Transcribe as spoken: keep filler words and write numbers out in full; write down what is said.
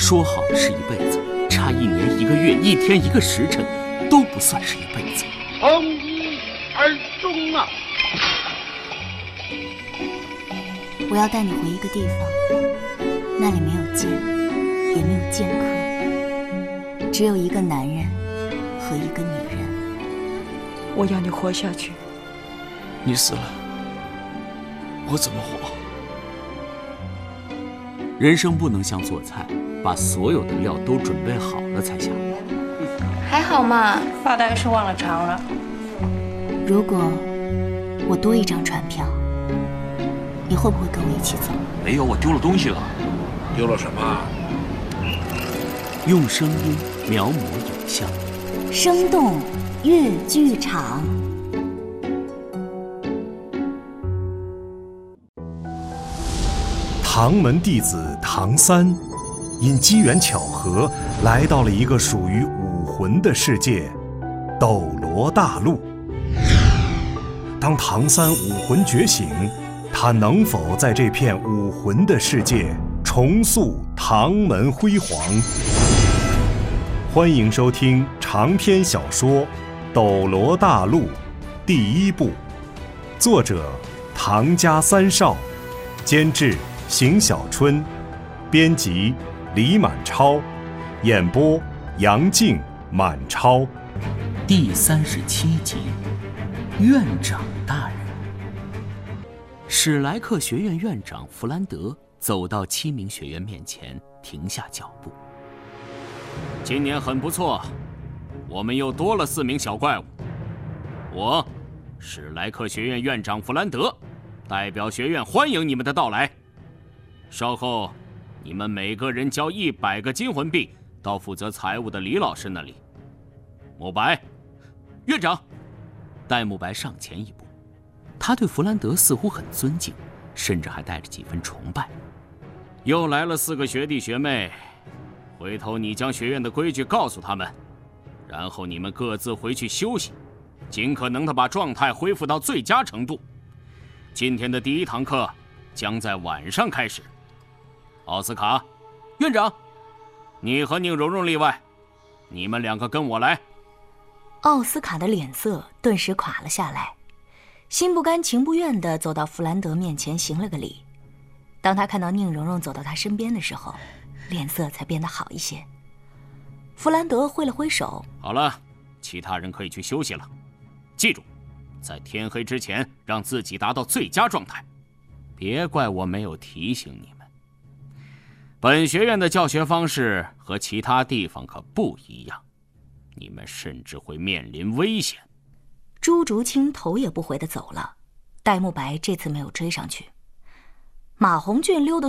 说好了是一辈子，差一年一个月一天一个时辰都不算是一辈子。 从一而终啊！ 我要带你回一个地方，那里没有剑，也没有剑客，只有一个男人和一个女人。 我要你活下去。 你死了，我怎么活？ 人生不能像做菜，把所有的料都准备好了才下锅。 还好嘛， 发大概是忘了尝了。 如果我多一张船票，你会不会跟我一起走？ 没有，我丢了东西了。 丢了什么？ 用声音描摹影像， 生动粤剧场。 唐门弟子唐三，因机缘巧合来到了一个属于武魂的世界——斗罗大陆。当唐三武魂觉醒，他能否在这片武魂的世界重塑唐门辉煌？欢迎收听长篇小说《斗罗大陆》第一部，作者唐家三少，监制邢小春，编辑李满超，演播杨静、满超。 第三十七集，院长大人。史莱克学院院长弗兰德走到七名学员面前，停下脚步。今年很不错，我们又多了四名小怪物。我，史莱克学院院长弗兰德，代表学院欢迎你们的到来。稍后，你们每个人交一百个金魂币到负责财务的李老师那里。慕白，院长。戴沐白上前一步，他对弗兰德似乎很尊敬，甚至还带着几分崇拜。又来了四个学弟学妹，回头你将学院的规矩告诉他们，然后你们各自回去休息，尽可能的把状态恢复到最佳程度。今天的第一堂课将在晚上开始。奥斯卡，院长，你和宁荣荣例外，你们两个跟我来。 奥斯卡的脸色顿时垮了下来，心不甘情不愿地走到弗兰德面前行了个礼。当他看到宁荣荣走到他身边的时候，脸色才变得好一些。弗兰德挥了挥手， 好了，其他人可以去休息了。记住，在天黑之前让自己达到最佳状态。别怪我没有提醒你们，本学院的教学方式和其他地方可不一样，你们甚至会面临危险。 朱竹清头也不回地走了，戴沐白这次没有追上去。马红俊溜得